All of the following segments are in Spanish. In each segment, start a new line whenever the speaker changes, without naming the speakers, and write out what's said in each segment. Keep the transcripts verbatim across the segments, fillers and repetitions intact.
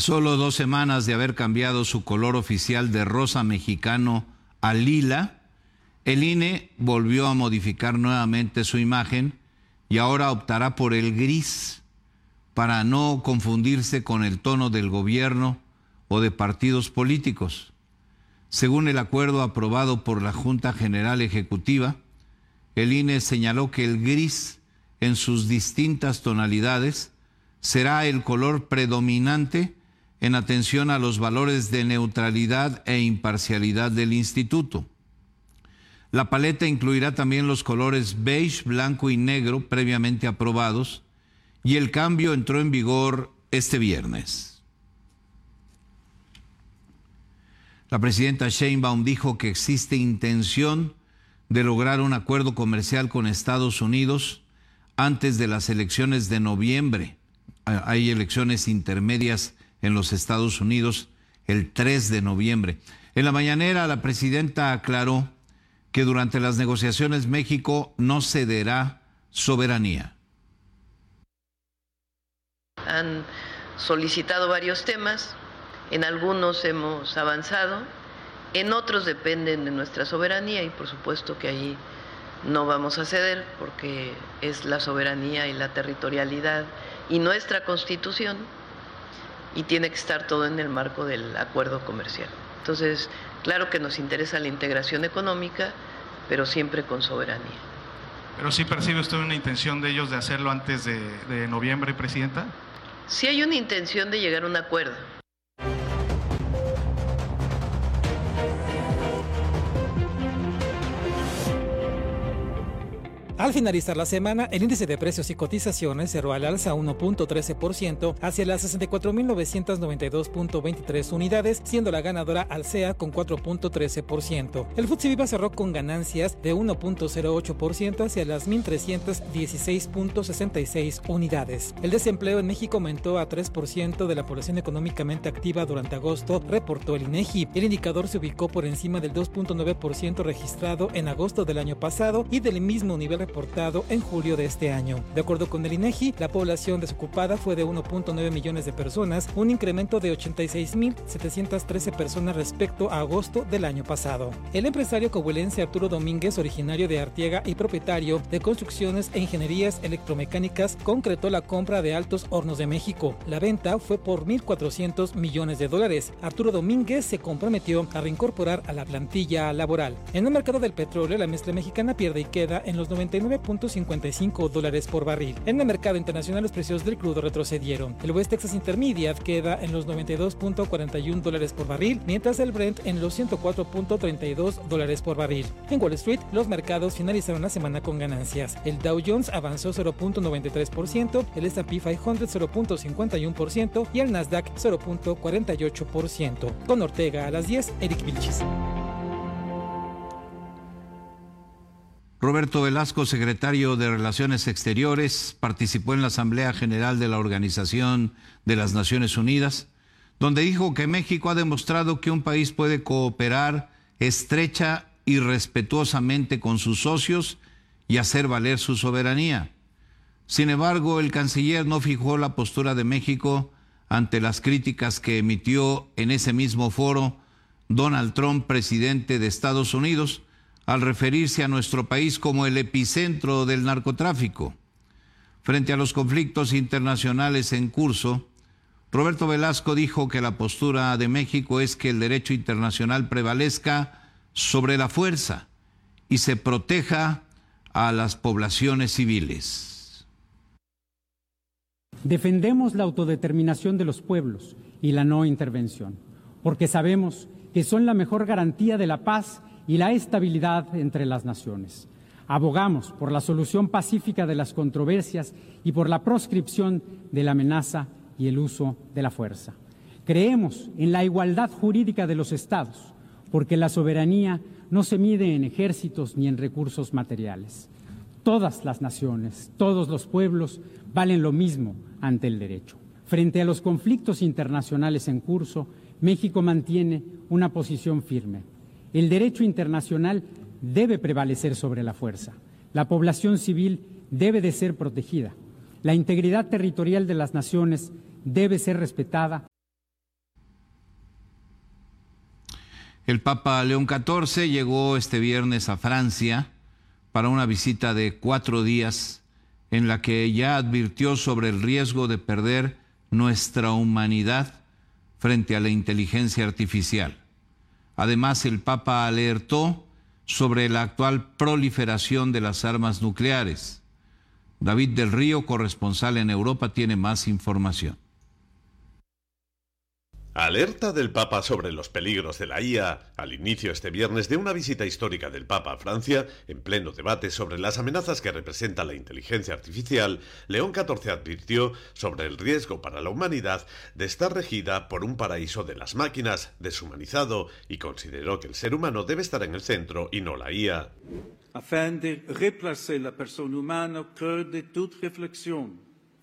solo dos semanas de haber cambiado su color oficial de rosa mexicano a lila, el I N E volvió a modificar nuevamente su imagen y ahora optará por el gris para no confundirse con el tono del gobierno o de partidos políticos. Según el acuerdo aprobado por la Junta General Ejecutiva, el I N E señaló que el gris en sus distintas tonalidades será el color predominante en atención a los valores de neutralidad e imparcialidad del instituto. La paleta incluirá también los colores beige, blanco y negro previamente aprobados, y el cambio entró en vigor este viernes. La presidenta Sheinbaum dijo que existe intención de lograr un acuerdo comercial con Estados Unidos antes de las elecciones de noviembre. Hay elecciones intermedias en los Estados Unidos el tres de noviembre. En la mañanera, la presidenta aclaró que durante las negociaciones México no cederá soberanía.
Han solicitado varios temas, en algunos hemos avanzado, en otros dependen de nuestra soberanía y por supuesto que ahí no vamos a ceder porque es la soberanía y la territorialidad y nuestra Constitución y tiene que estar todo en el marco del acuerdo comercial. Entonces, claro que nos interesa la integración económica, pero siempre con soberanía.
¿Pero sí percibe usted una intención de ellos de hacerlo antes de, de noviembre, Presidenta?
Sí hay una intención de llegar a un acuerdo.
Al finalizar la semana, el índice de precios y cotizaciones cerró al alza uno punto trece por ciento hacia las sesenta y cuatro mil novecientos noventa y dos punto veintitrés unidades, siendo la ganadora Alsea con cuatro punto trece por ciento. El F T S E Viva cerró con ganancias de uno punto cero ocho por ciento hacia las mil trescientos dieciséis punto sesenta y seis unidades. El desempleo en México aumentó a tres por ciento de la población económicamente activa durante agosto, reportó el INEGI. El indicador se ubicó por encima del dos punto nueve por ciento registrado en agosto del año pasado y del mismo nivel reportado en julio de este año. De acuerdo con el INEGI, la población desocupada fue de uno punto nueve millones de personas, un incremento de ochenta y seis mil setecientas trece personas respecto a agosto del año pasado. El empresario coahuilense Arturo Domínguez, originario de Arteaga y propietario de Construcciones e Ingenierías Electromecánicas, concretó la compra de Altos Hornos de México. La venta fue por mil cuatrocientos millones de dólares. Arturo Domínguez se comprometió a reincorporar a la plantilla laboral. En el mercado del petróleo, la mezcla mexicana pierde y queda en los noventa y nueve punto cincuenta y cinco dólares por barril. En el mercado internacional, los precios del crudo retrocedieron. El West Texas Intermediate queda en los noventa y dos punto cuarenta y uno dólares por barril, mientras el Brent en los ciento cuatro punto treinta y dos dólares por barril. En Wall Street, los mercados finalizaron la semana con ganancias. El Dow Jones avanzó cero punto noventa y tres por ciento, el S and P quinientos cero punto cincuenta y uno por ciento y el Nasdaq cero punto cuarenta y ocho por ciento. Con Ortega a las diez, Eric Vilchis.
Roberto Velasco, secretario de Relaciones Exteriores, participó en la Asamblea General de la Organización de las Naciones Unidas, donde dijo que México ha demostrado que un país puede cooperar estrecha y respetuosamente con sus socios y hacer valer su soberanía. Sin embargo, el canciller no fijó la postura de México ante las críticas que emitió en ese mismo foro Donald Trump, presidente de Estados Unidos, al referirse a nuestro país como el epicentro del narcotráfico. Frente a los conflictos internacionales en curso, Roberto Velasco dijo que la postura de México es que el derecho internacional prevalezca sobre la fuerza y se proteja a las poblaciones civiles.
Defendemos la autodeterminación de los pueblos y la no intervención, porque sabemos que son la mejor garantía de la paz y la estabilidad entre las naciones. Abogamos por la solución pacífica de las controversias y por la proscripción de la amenaza y el uso de la fuerza. Creemos en la igualdad jurídica de los estados, porque la soberanía no se mide en ejércitos ni en recursos materiales. Todas las naciones, todos los pueblos valen lo mismo ante el derecho. Frente a los conflictos internacionales en curso, México mantiene una posición firme. El derecho internacional debe prevalecer sobre la fuerza. La población civil debe de ser protegida. La integridad territorial de las naciones debe ser respetada.
El Papa León catorce llegó este viernes a Francia para una visita de cuatro días en la que ya advirtió sobre el riesgo de perder nuestra humanidad frente a la inteligencia artificial. Además, el Papa alertó sobre la actual proliferación de las armas nucleares. David del Río, corresponsal en Europa, tiene más información.
Alerta del Papa sobre los peligros de la I A al inicio este viernes de una visita histórica del Papa a Francia. En pleno debate sobre las amenazas que representa la inteligencia artificial, León catorce advirtió sobre el riesgo para la humanidad de estar regida por un paraíso de las máquinas deshumanizado y consideró que el ser humano debe estar en el centro y no la I A.
Afin de replacer la persona humana au cœur de toute réflexion,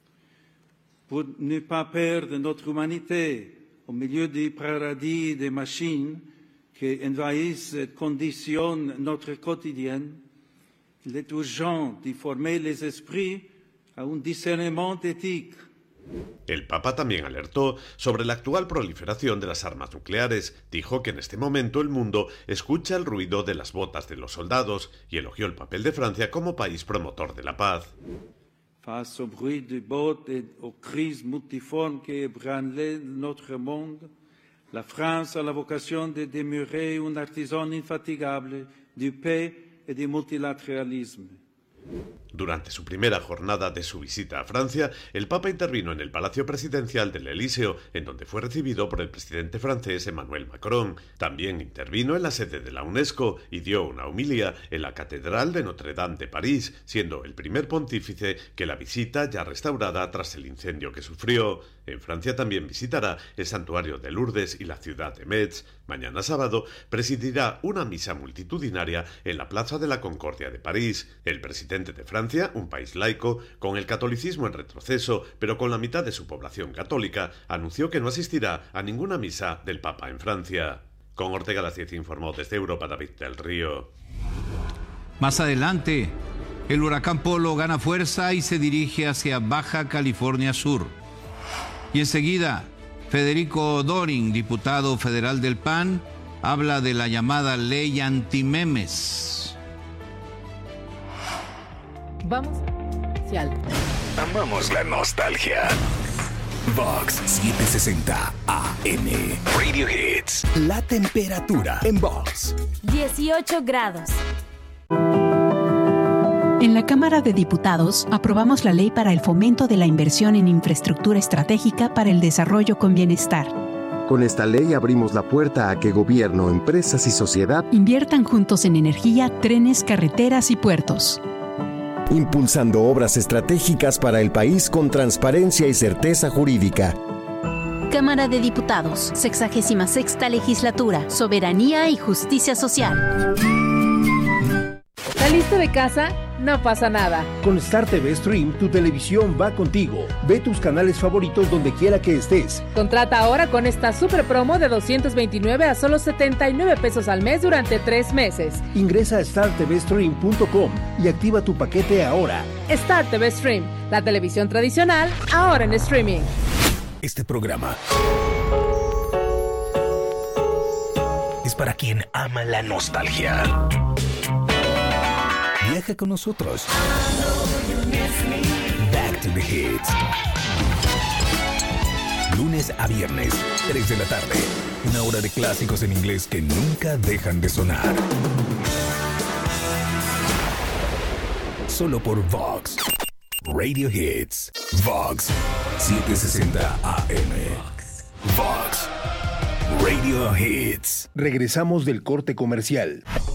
pour ne pas perdre notre humanité au milieu des paradis des machines qui envahissent et conditionnent notre quotidien, il est urgent de former les esprits à un discernement éthique.
El Papa también alertó sobre la actual proliferación de las armas nucleares. Dijo que en este momento el mundo escucha el ruido de las botas de los soldados y elogió el papel de Francia como país promotor de la paz.
Face au bruit des bottes et aux crises multiformes qui ébranlent notre monde, la France a la vocation de demeurer un artisan infatigable de paix et de multilatéralisme.
Durante su primera jornada de su visita a Francia, el Papa intervino en el Palacio Presidencial del Elíseo, en donde fue recibido por el presidente francés Emmanuel Macron. También intervino en la sede de la UNESCO y dio una homilia en la Catedral de Notre Dame de París, siendo el primer pontífice que la visita ya restaurada tras el incendio que sufrió. En Francia también visitará el santuario de Lourdes y la ciudad de Metz. Mañana sábado presidirá una misa multitudinaria en la Plaza de la Concordia de París. El presidente de Francia, un país laico, con el catolicismo en retroceso, pero con la mitad de su población católica, anunció que no asistirá a ninguna misa del Papa en Francia. Con Ortega a las diez informó desde Europa David del Río.
Más adelante, el huracán Polo gana fuerza y se dirige hacia Baja California Sur. Y enseguida, Federico Dorin, diputado federal del P A N, habla de la llamada ley antimemes.
Vamos hacia el...
Amamos la nostalgia. Vox setecientos sesenta A M. Radio Hits. La temperatura en Vox.
dieciocho grados.
En la Cámara de Diputados aprobamos la ley para el fomento de la inversión en infraestructura estratégica para el desarrollo con bienestar.
Con esta ley abrimos la puerta a que gobierno, empresas y sociedad
inviertan juntos en energía, trenes, carreteras y puertos.
Impulsando obras estratégicas para el país con transparencia y certeza jurídica.
Cámara de Diputados, sexagésima sexta legislatura, soberanía y justicia social.
¿Saliste de casa? No pasa nada.
Con Star T V Stream, tu televisión va contigo. Ve tus canales favoritos donde quiera que estés.
Contrata ahora con esta super promo de doscientos veintinueve a solo setenta y nueve pesos al mes durante tres meses.
Ingresa a star t v stream punto com y activa tu paquete ahora.
Star T V Stream, la televisión tradicional, ahora en streaming.
Este programa es para quien ama la nostalgia. Viaja con nosotros. Back to the Hits. Lunes a viernes, tres de la tarde. Una hora de clásicos en inglés que nunca dejan de sonar. Solo por Vox. Radio Hits. Vox setecientos sesenta A M. Vox Radio Hits.
Regresamos del corte comercial.